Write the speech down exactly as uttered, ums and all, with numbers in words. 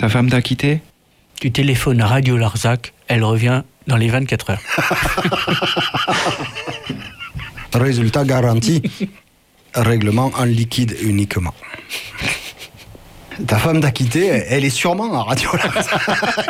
Ta femme t'a quitté ? Tu téléphones à Radio Larzac, elle revient dans les vingt-quatre heures. Résultat garanti, règlement en liquide uniquement. Ta femme t'a quitté, elle est sûrement à Radio Larzac.